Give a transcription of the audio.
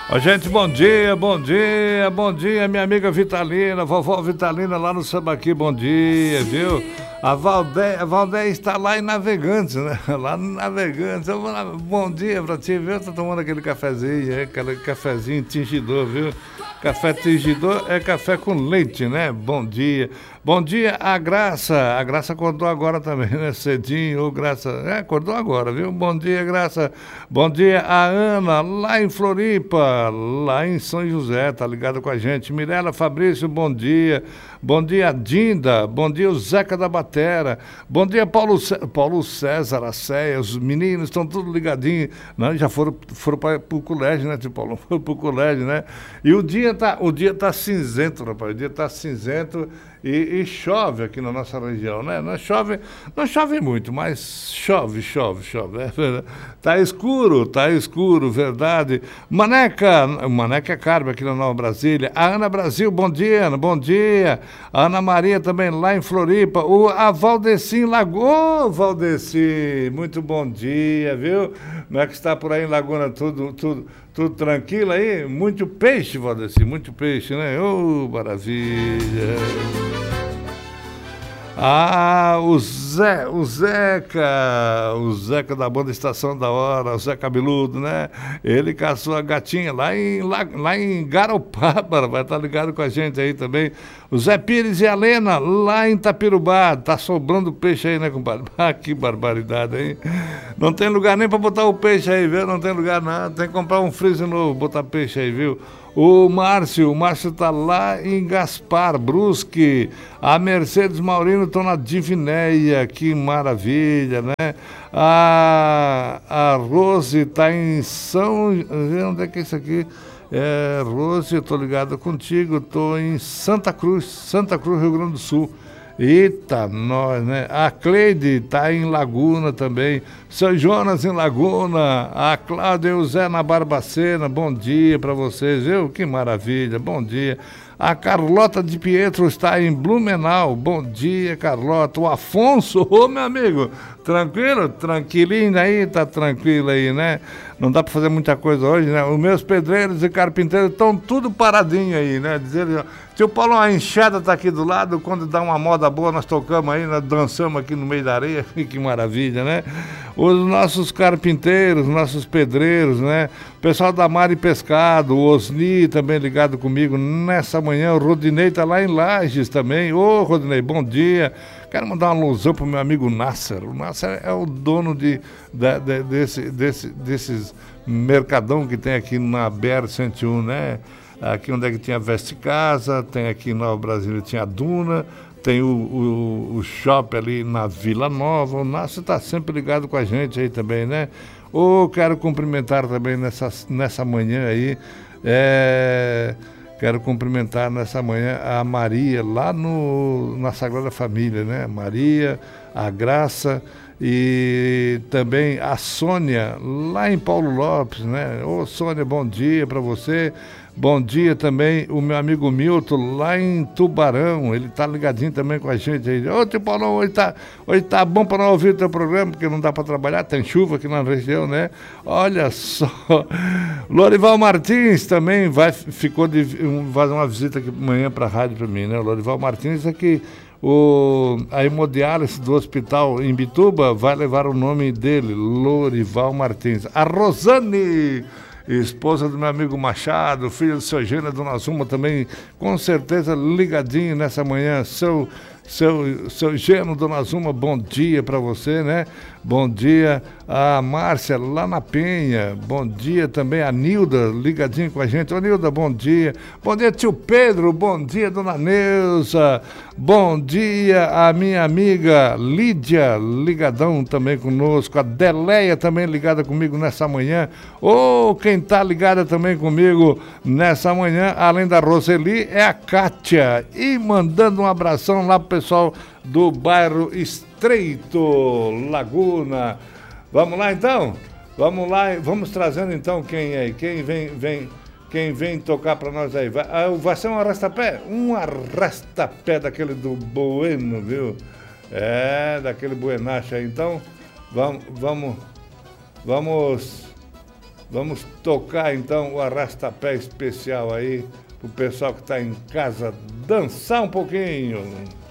Ó, gente, bom dia, bom dia, bom dia, minha amiga Vitalina, vovó Vitalina lá no Sambaqui, bom dia, viu? A Valdé está lá em Navegantes, né? Lá no Navegantes. Bom dia pra ti, viu? Tá tomando aquele cafezinho, aquele cafezinho tingidor, viu? Café tingidor é café com leite, né? Bom dia. Bom dia, a Graça. A Graça acordou agora também, né? Cedinho, ô Graça. Acordou agora, viu? Bom dia, Graça. Bom dia, a Ana, lá em Floripa, lá em São José, tá ligado com a gente. Mirela Fabrício, bom dia. Bom dia, Dinda. Bom dia, o Zeca da Batera. Bom dia, Paulo César, a Céia. Os meninos estão tudo ligadinhos. Não, já foram para o colégio, né, tio Paulo? Foram para o colégio, né? E o dia tá cinzento, rapaz. O dia tá cinzento e chove aqui na nossa região, né? Não chove muito, mas chove. Tá escuro, verdade. Maneca Carme aqui na Nova Brasília. A Ana Brasil, bom dia, Ana, bom dia. A Ana Maria também lá em Floripa. A Valdecim Lagoa, Valdeci, muito bom dia, viu? Como é que está por aí em Laguna? Tudo tranquilo aí? Muito peixe, Valdeci, muito peixe, né? Ô, maravilha. O Zeca da banda Estação da Hora, o Zé Cabeludo, né? Ele caçou a gatinha lá em Garopaba, vai estar ligado com a gente aí também. O Zé Pires e a Lena, lá em Itapirubá, tá sobrando peixe aí, né, compadre? Que barbaridade, hein? Não tem lugar nem para botar o peixe aí, viu? Não tem lugar nada, tem que comprar um freezer novo, botar peixe aí, viu? O Márcio tá lá em Gaspar Brusque. A Mercedes Maurino estão na Divinéia, que maravilha, né? A Rose está em onde é que é isso aqui? Rose, eu tô ligado contigo, tô em Santa Cruz, Rio Grande do Sul. Eita, nós, né? A Cleide tá em Laguna também. Seu Jonas em Laguna. A Cláudia e o Zé na Barbacena. Bom dia para vocês, viu? Que maravilha, bom dia. A Carlota de Pietro está em Blumenau. Bom dia, Carlota. O Afonso, meu amigo, tranquilo? Tranquilinho aí, tá tranquilo aí, né? Não dá para fazer muita coisa hoje, né? Os meus pedreiros e carpinteiros estão tudo paradinho aí, né? Dizer, tio Paulo, a enxada tá aqui do lado, quando dá uma moda boa, nós tocamos aí, nós dançamos aqui no meio da areia, que maravilha, né? Os nossos carpinteiros, nossos pedreiros, né? O pessoal da Mar e Pescado, o Osni também ligado comigo nessa manhã, o Rodinei tá lá em Lages também. Ô, Rodinei, bom dia. Quero mandar uma alusão pro meu amigo Nasser. O Nasser é o dono desses mercadão que tem aqui na BR-101, né? Aqui onde é que tinha Veste Casa, tem aqui em Nova Brasília, tinha a Duna, tem o shopping ali na Vila Nova. O Nasser está sempre ligado com a gente aí também, né? Quero cumprimentar também nessa manhã aí, quero cumprimentar nessa manhã a Maria, lá na Sagrada Família, né? Maria, a Graça e também a Sônia, lá em Paulo Lopes, né? Ô, Sônia, bom dia para você. Bom dia também o meu amigo Milton, lá em Tubarão, ele tá ligadinho também com a gente aí. Ô, tio Paulo, hoje tá bom para não ouvir o teu programa, porque não dá para trabalhar, tem chuva aqui na região, né? Olha só. Lorival Martins também ficou de fazer uma visita aqui amanhã para a rádio para mim, né? O Lorival Martins é que a hemodiálise do hospital em Bituba vai levar o nome dele, Lorival Martins. A Rosane, esposa do meu amigo Machado, filha do seu Gênero, Dona Zuma também, com certeza ligadinho nessa manhã. Seu Gênero, Dona Zuma, bom dia para você, né? Bom dia a Márcia, lá na Penha. Bom dia também a Nilda, ligadinho com a gente. Ô, Nilda, bom dia. Bom dia, tio Pedro. Bom dia, dona Neuza. Bom dia a minha amiga Lídia, ligadão também conosco. A Deleia também ligada comigo nessa manhã. Quem tá ligada também comigo nessa manhã, além da Roseli, é a Kátia. E mandando um abração lá pro pessoal do bairro Estreito, Laguna. Vamos lá então? Vamos lá, vamos trazendo então quem aí, quem vem tocar para nós aí. Vai ser um arrastapé? Um arrastapé daquele do Bueno, viu? Daquele Buenacha aí. Então, vamos Vamos tocar então o arrastapé especial aí, pro pessoal que está em casa dançar um pouquinho.